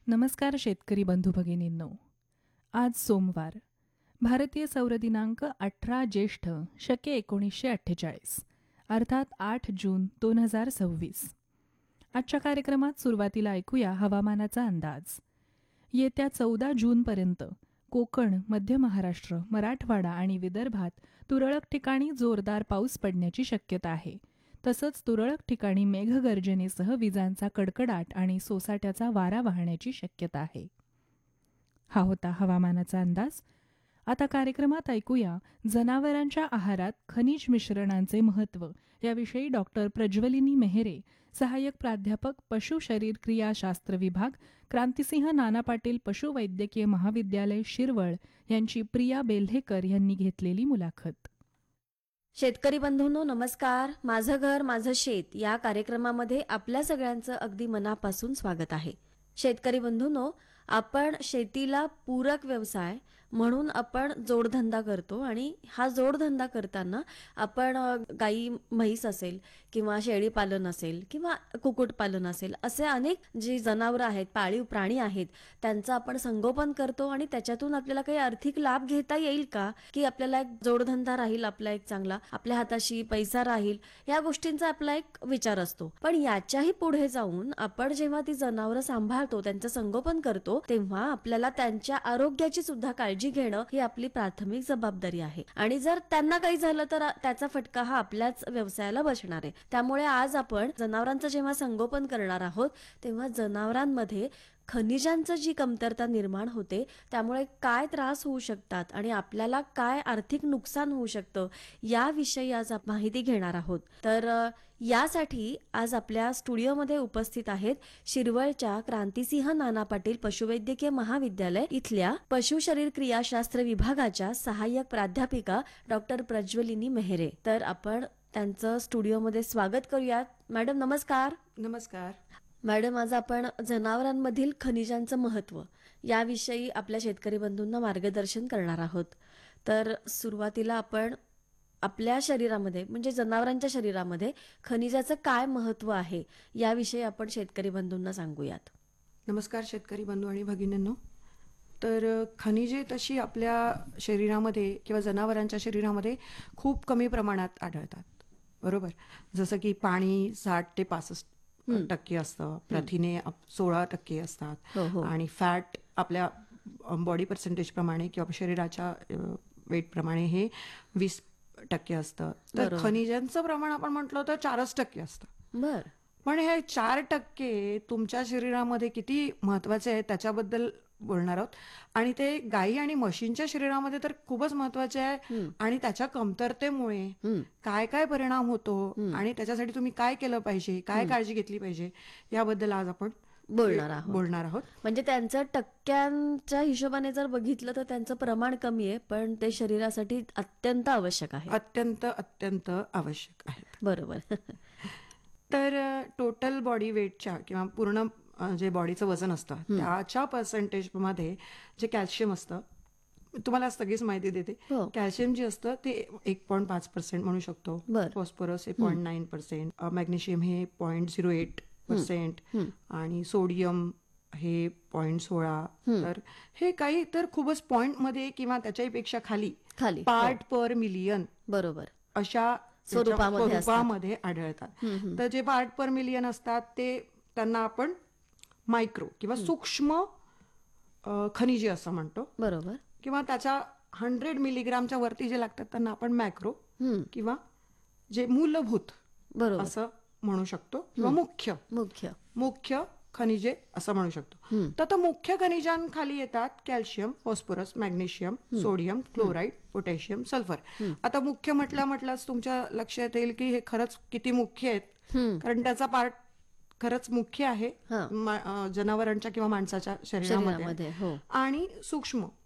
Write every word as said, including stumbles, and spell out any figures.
नमस्कार शेतकरी बंधू भगिनींनो. आज सोमवार, भारतीय सौर दिनांक अठरा ज्येष्ठ शके एकोणीसशे अठ्ठेचाळीस, अर्थात आठ जून दोन हजार सव्वीस. आजच्या कार्यक्रमात सुरुवातीला ऐकूया हवामानाचा अंदाज. येत्या चौदा जूनपर्यंत कोकण, मध्य महाराष्ट्र, मराठवाडा आणि विदर्भात तुरळक ठिकाणी जोरदार पाऊस पडण्याची शक्यता आहे. तसंच तुरळक ठिकाणी मेघगर्जनेसह विजांचा कडकडाट आणि सोसाट्याचा वारा वाहण्याची शक्यता आहे. हा होता हवामानाचा अंदाज. आता कार्यक्रमात ऐकूया जनावरांच्या आहारात खनिज मिश्रणांचे महत्त्व याविषयी डॉक्टर प्रज्वलिनी मेहरे, सहाय्यक प्राध्यापक पशु शरीर क्रियाशास्त्र विभाग, क्रांतिसिंह नाना पाटील पशुवैद्यकीय महाविद्यालय शिरवळ यांची प्रिया बेल्हेकर यांनी घेतलेली मुलाखत. शेतकरी बंधूंनो नमस्कार. माझं घर माझं शेत या कार्यक्रमामध्ये आपल्या सगळ्यांचं अगदी मनापासून स्वागत आहे. शेतकरी बंधूंनो, आपण शेतीला पूरक व्यवसाय म्हणून आपण जोडधंदा करतो आणि हा जोडधंदा करताना आपण गाई म्हैस असेल किंवा शेळी पालन असेल किंवा कुक्कुटपालन असेल, असे अनेक जी जनावरं आहेत, पाळीव प्राणी आहेत, त्यांचं आपण संगोपन करतो आणि त्याच्यातून आपल्याला काही आर्थिक लाभ घेता येईल का, की आपल्याला एक जोडधंदा राहील, आपला एक चांगला आपल्या हाताशी पैसा राहील, या गोष्टींचा आपला एक विचार असतो. पण याच्याही पुढे जाऊन आपण जेव्हा ती जनावरं सांभाळतो, त्यांचं संगोपन करतो, तेव्हा आपल्याला त्यांच्या आरोग्याची सुद्धा काळजी घेणं ही आपली प्राथमिक जबाबदारी आहे. आणि जर त्यांना काही झालं तर त्याचा फटका हा आपल्याच व्यवसायाला बसणार आहे. त्यामुळे आज आपण जनावरांचं जेव्हा संगोपन करणार आहोत तेव्हा जनावरांमध्ये खनिजांचं जी कमतरता निर्माण होते त्यामुळे काय त्रास होऊ शकतात आणि आपल्याला काय आर्थिक नुकसान होऊ शकतं याविषयी आज आपण माहिती घेणार आहोत. तर यासाठी आज आपल्या स्टुडिओमध्ये उपस्थित आहेत शिरवळच्या क्रांतिसिंह नाना पाटील पशुवैद्यकीय महाविद्यालय इथल्या पशु शरीर क्रियाशास्त्र विभागाच्या सहाय्यक प्राध्यापिका डॉक्टर प्रज्वलिनी मेहरे. तर आपण त्यांचं स्टुडिओमध्ये स्वागत करूयात. मॅडम नमस्कार. नमस्कार मॅडम, आज आपण जनावरांमधील खनिजांचं महत्त्व याविषयी आपल्या शेतकरी बंधूंना मार्गदर्शन करणार आहोत. तर सुरुवातीला आपण आपल्या शरीरामध्ये म्हणजे जनावरांच्या शरीरामध्ये खनिजाचं काय महत्त्व आहे याविषयी आपण शेतकरी बंधूंना सांगूयात. नमस्कार शेतकरी बंधू आणि भगिनींनो. तर खनिजे तशी आपल्या शरीरामध्ये किंवा जनावरांच्या शरीरामध्ये खूप कमी प्रमाणात आढळतात, बरोबर. जसं की पाणी साठ ते पासष्ट टक्के असतं, प्रथिने सोळा टक्के असतात आणि फॅट आपल्या बॉडी पर्सेंटेज प्रमाणे किंवा शरीराच्या वेट प्रमाणे हे वीस टक्के असतं. तर खनिजांचं प्रमाण आपण म्हटलं तर चारच टक्के असतं. बर पण हे चार टक्के तुमच्या शरीरामध्ये किती महत्वाचे आहे त्याच्याबद्दल बोलणार आहोत. आणि ते गाई आणि म्हशींच्या शरीरामध्ये तर खूपच महत्वाचे आहे आणि त्याच्या कमतरतेमुळे काय काय परिणाम होतो आणि त्याच्यासाठी तुम्ही काय केलं पाहिजे, काय काळजी घेतली पाहिजे याबद्दल आज आपण बोलणार आहोत बोलणार आहोत म्हणजे त्यांचं टक्क्यांच्या हिशोबाने जर बघितलं तर त्यांचं प्रमाण कमी आहे, पण ते शरीरासाठी अत्यंत आवश्यक आहे. अत्यंत अत्यंत आवश्यक आहे. बरोबर. तर टोटल बॉडी वेटच्या किंवा पूर्ण जे बॉडीचं वजन असतं त्याच्या पर्सेंटेजमध्ये जे कॅल्शियम असतं, तुम्हाला सगळीच माहिती देते. कॅल्शियम जे असतं ते एक पॉईंट पाच पर्सेंट म्हणू शकतो, फॉस्फरस हे पॉईंट नाईन पर्सेंट, मॅग्नेशियम हे पॉईंट झिरो एट पर्सेंट आणि सोडियम हे पॉईंट सोळा. तर हे काही तर खूपच पॉईंट मध्ये किंवा त्याच्यापेक्षा खाली खाली पार्ट पर मिलियन बरोबर अशा स्वरूपामध्ये आढळतात. तर जे पार्ट पर मिलियन असतात ते त्यांना आपण मायक्रो किंवा सूक्ष्म खनिजे असं म्हणतो, बरोबर. किंवा त्याच्या हंड्रेड मिलीग्रामच्या वरती जे लागतात त्यांना आपण मॅक्रो किंवा जे मूलभूत बरोबर असं म्हणू शकतो किंवा मुख्य मुख्य मुख्य खनिजे असं म्हणू शकतो. तर आता मुख्य खनिजांखाली येतात calcium, phosphorus, magnesium, sodium, chloride, potassium, sulphur. आता मुख्य म्हटलं म्हटल्यास तुमच्या लक्षात येईल की हे खरंच किती मुख्य आहेत, कारण त्याचा पार्ट खरंच मुख्य आहे जनावरांच्या किंवा माणसाच्या शरीरामध्ये. आणि सूक्ष्म